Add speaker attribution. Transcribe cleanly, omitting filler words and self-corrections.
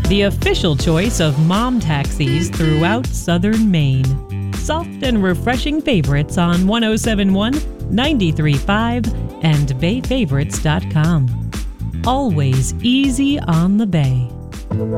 Speaker 1: the official choice of mom taxis throughout southern Maine. Soft and refreshing favorites on 1071, 93.5, and BayFavorites.com. Always easy on the Bay.